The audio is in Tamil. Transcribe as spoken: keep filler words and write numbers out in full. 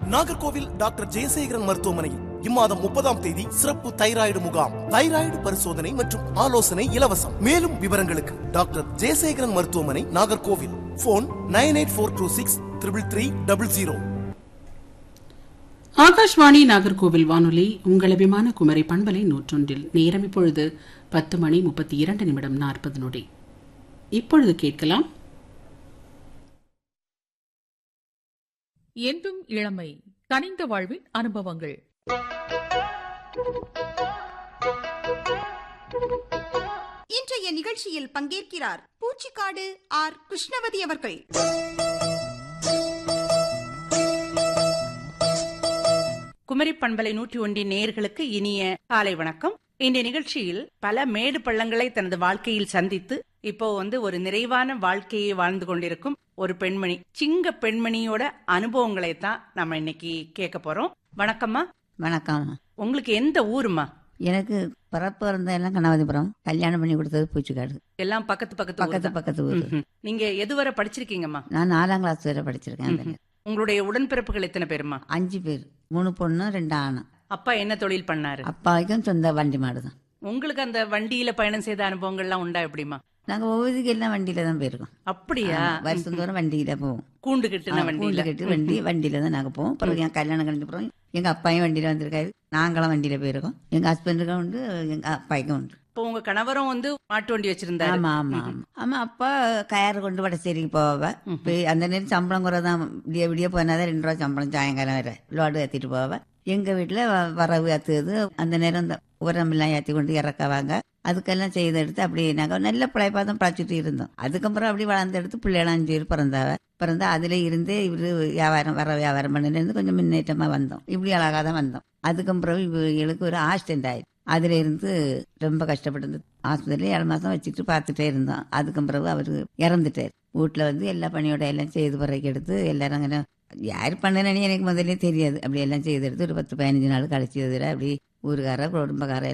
நாகர்கோவில் டாக்டர் ஜெயசேகரன் மருத்துவமனையில் இம்மாதம் முப்பதாம் தேதி சிறப்பு தைராய்டு முகாம். தைராய்டு பரிசோதனை மற்றும் ஆலோசனை இலவசம். மேலும் விவரங்களுக்கு டாக்டர் ஜெயசேகரன் மருத்துவமனை, Nagercoil. Phone nine eight four two six triple three double zero. Akashvani Nagercoil வானொலி உங்கள் அபிமான குமரி பண்பலை நூற்றொன்றில் நேரம் இப்பொழுது பத்து மணி முப்பத்தி இரண்டு நிமிடம் நாற்பது நொடி. இப்பொழுது கேட்கலாம் என்றும் இளமை, கனிந்த வாழ்வின் அனுபவங்கள். இன்றைய நிகழ்ச்சியில் பங்கேற்கிறார் பூச்சிக்காடு ஆர் கிருஷ்ணவதி அவர்கள். குமரி பண்பலை நூற்றி ஒன்றின் நேயர்களுக்கு இனிய காலை வணக்கம். இந்த நிகழ்ச்சியில் பல மேடு பள்ளங்களை தனது வாழ்க்கையில் சந்தித்து இப்போ வந்து ஒரு நிறைவான வாழ்க்கையை வாழ்ந்து கொண்டிருக்கும் ஒரு பெண்மணி, சிங்க பெண்மணியோட அனுபவங்களை தான் நம்ம இன்னைக்கு கேட்க போறோம். வணக்கம்மா. வணக்கம். உங்களுக்கு எந்த ஊருமா? எனக்கு பிறப்பு இருந்த எல்லாம் கணபதிபுரம், கல்யாணம் பண்ணி கொடுத்தது பூச்சிக்காடு. எல்லாம் பக்கத்து பக்கத்து பக்கத்து பக்கத்து ஊர். நீங்க எதுவரை படிச்சிருக்கீங்கம்மா? நான் நாலாம் கிளாஸ் வரை படிச்சிருக்கேன். உங்களுடைய உடன்பிறப்புகள் எத்தனை பேருமா? அஞ்சு பேர், மூணு பொண்ணு ரெண்டு ஆணு. அப்பா என்ன தொழில் பண்ணாரு? அப்பாவுக்கும் சொந்த வண்டி மாடுதான். உங்களுக்கு அந்த வண்டியில பயணம் செய்த அனுபவங்கள்லாம் உண்டா? எப்படிமா? நாங்க ஒவ்வொருக்கு எல்லாம் வண்டியில தான் போயிருக்கோம். அப்படியா? வருஷம் தோறும் வண்டியில போவோம். கூண்டு கட்டுன வண்டியில கட்டு வண்டி வண்டியில தான் நாங்க போவோம். பிறகு என் கல்யாணம் கழிஞ்ச அப்புறம் எங்க அப்பாயும் வண்டியில வந்திருக்காரு, நாங்களும் வண்டியில போயிருக்கோம். எங்க ஹஸ்பண்டுக்கும் உண்டு, எங்க அப்பாய்க்கும் உண்டு. இப்போ உங்க கணவரும் வந்து மாட்டு வண்டி வச்சிருந்தாரு? ஆமா ஆமா ஆமா ஆமா. அப்பா கயறு கொண்டு வடச்சேரிக்கு போவ. அந்த நேரம் சம்பளம் குறைதான், விடிய விடிய போனாதான் ரெண்டு ரூபா சம்பளம், சாயங்காலம் வர லோடு ஏத்திட்டு போவ. எங்க வீட்டுல வரவு ஏத்துவது, அந்த நேரம் இந்த உரமெல்லாம் ஏற்றி கொண்டு இறக்கவாங்க. அதுக்கெல்லாம் செய்து எடுத்து அப்படி நாங்கள் நல்ல பிழைப்பா தான் பழச்சிட்டு இருந்தோம். அதுக்கப்புறம் அப்படி வளர்ந்து எடுத்து பிள்ளைகள் அஞ்சு பேர் பிறந்தாவ. பிறந்தா அதுல இருந்தே இவரு வியாபாரம் வர வியாபாரம் பண்ணிலேருந்து கொஞ்சம் முன்னேற்றமா வந்தோம். இப்படி அழகா தான் வந்தோம். அதுக்கப்புறம் இவங்களுக்கு ஒரு ஆக்சிடென்ட் ஆயிடுச்சு. அதுல இருந்து ரொம்ப கஷ்டப்பட்டு ஆஸ்பத்திரியில ஏழு மாசம் வச்சுட்டு பார்த்துட்டே இருந்தோம். அதுக்கப்புறம் அவரு இறந்துட்டாரு. வீட்டுல வந்து எல்லா பணியோட எல்லாம் செய்து பிறகு எடுத்து எல்லாரும் அங்கே யார் பண்ணனே எனக்கு முதல்ல தெரியாது. அப்படி எல்லாம் செய்து எடுத்து ஒரு பத்து பதினஞ்சு நாள் கழிச்சு அப்படி ஊருக்கார குடும்பக்கார